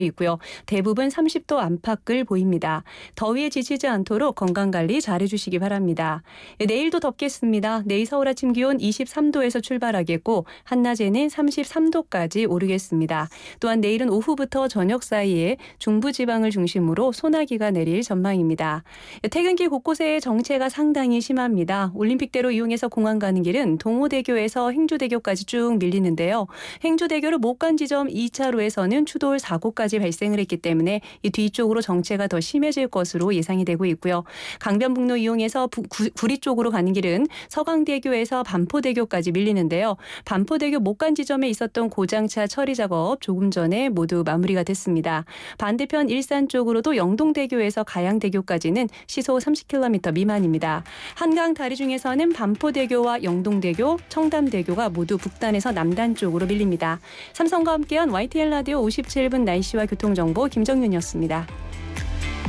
있고요. 대부분 30도 안팎을 보입니다. 더위에 지치지 않도록 건강관리 잘해주시기 바랍니다. 내일도 덥겠습니다. 내일 서울 아침 기온 23도에서 출발하겠고 한낮에는 33도까지 오르겠습니다. 또한 내일은 오후부터 저녁 사이에 중부지방을 중심으로 소나기가 내릴 전망입니다. 퇴근길 곳곳에 정체가 상당히 심합니다. 올림픽대로 이용해서 공항 가는 길은 동호대교에서 행주대교까지 쭉 밀리는데요. 행주대교를 못 간 지점 2차로에서는 추돌 사고까지 발생을 했기 때문에 이 뒤쪽으로 정체가 더 심해질 것으로 예상이 되고 있고요. 강변북로 이용해서 구리 쪽으로 가는 길은 서강대교에서 반포대교까지 밀리는데요. 반포대교 못 간 지점에 있었던 고장차 처리 작업 조금 전에 모두 마무리가 됐습니다. 반대편 일산 쪽으로도 영동대교에서 가양대교까지는 시속 30km 미만입니다. 한강 다리 중에서는 반포대교와 영동대교, 청담대교가 모두 북단에서 남단 쪽으로 밀립니다. 삼성과 함께한 YTN 라디오 57분 날씨와 교통정보 김정윤이었습니다.